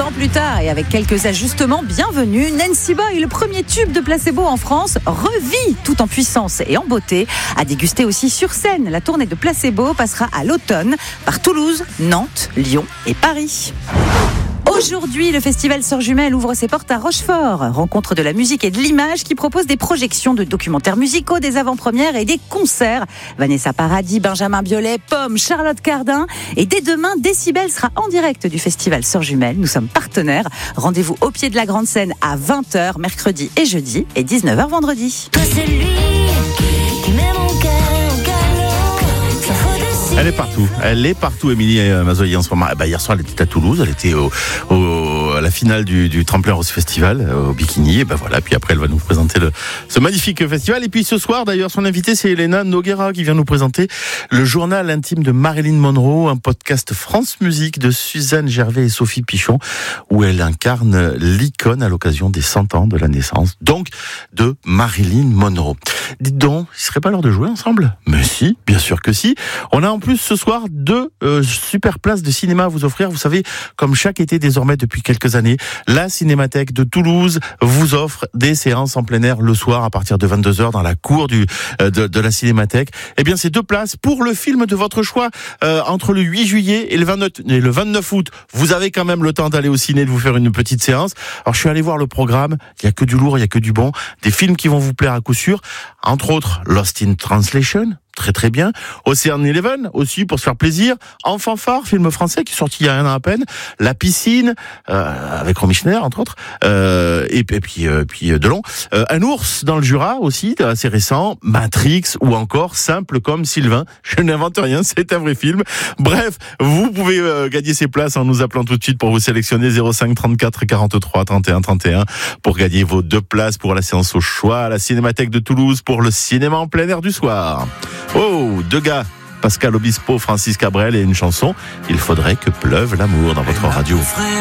ans plus tard et avec quelques ajustements bienvenus, Nancy Boy, le premier tube de Placebo en France, revit tout en puissance et en beauté. À déguster aussi sur scène. La tournée de Placebo passera à l'automne par Toulouse, Nantes, Lyon et Paris. Aujourd'hui, le festival Sœurs Jumelles ouvre ses portes à Rochefort. Rencontre de la musique et de l'image qui propose des projections de documentaires musicaux, des avant-premières et des concerts. Vanessa Paradis, Benjamin Biolay, Pomme, Charlotte Cardin. Et dès demain, Décibel sera en direct du festival Sœurs Jumelles. Nous sommes partenaires. Rendez-vous au pied de la grande scène à 20h, mercredi et jeudi, et 19h vendredi. Toi, c'est lui qui met mon cœur au galop. Ça faut décider. Elle est partout, Émilie Mazoyer en ce moment. Hier soir, elle était à Toulouse, elle était à la finale du Tremplin Rose Festival au bikini. Et voilà. Puis après, elle va nous présenter ce magnifique festival. Et puis ce soir, d'ailleurs, son invitée, c'est Elena Noguera qui vient nous présenter le journal intime de Marilyn Monroe, un podcast France Musique de Suzanne Gervais et Sophie Pichon, où elle incarne l'icône à l'occasion des 100 ans de la naissance, donc de Marilyn Monroe. Dites donc, il serait pas l'heure de jouer ensemble ? Mais si, bien sûr que si. On a en plus ce soir 2 super places de cinéma à vous offrir. Vous savez, comme chaque été désormais depuis quelques années, la Cinémathèque de Toulouse vous offre des séances en plein air le soir à partir de 22h dans la cour de la Cinémathèque. Eh bien, c'est 2 places pour le film de votre choix entre le 8 juillet et le 29 août. Vous avez quand même le temps d'aller au ciné, de vous faire une petite séance. Alors, je suis allé voir le programme. Il y a que du lourd, il y a que du bon. Des films qui vont vous plaire à coup sûr. Entre autres, Lost in Translation. Très très bien. Ocean Eleven aussi pour se faire plaisir. En fanfare, film français qui est sorti il y a un an à peine. La piscine avec Romy Schneider entre autres. Et puis Delon. Un ours dans le Jura aussi, assez récent. Matrix ou encore Simple comme Sylvain. Je n'invente rien, c'est un vrai film. Bref, vous pouvez gagner ces places en nous appelant tout de suite pour vous sélectionner 05 34 43 31 31 pour gagner vos 2 places pour la séance au choix à la Cinémathèque de Toulouse pour le cinéma en plein air du soir. Oh, 2 gars, Pascal Obispo, Francis Cabrel et une chanson, Il faudrait que pleuve l'amour dans votre radio.